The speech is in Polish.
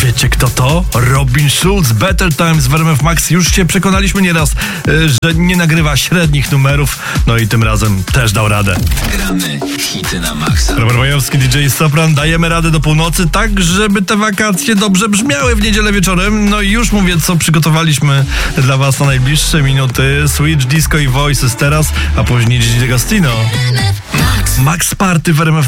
Wiecie kto to? Robin Schulz, Better Times w RMF Max. Już się przekonaliśmy nieraz, że nie nagrywa średnich numerów. No i tym razem też dał radę. Gramy hity na maksa. Robert Majowski, DJ Sopran. Dajemy radę do północy, tak żeby te wakacje dobrze brzmiały w niedzielę wieczorem. No i już mówię, co przygotowaliśmy dla was na najbliższe minuty. Switch, Disco i Voices teraz, a później Gigi D'Agostino. Max Party w RMF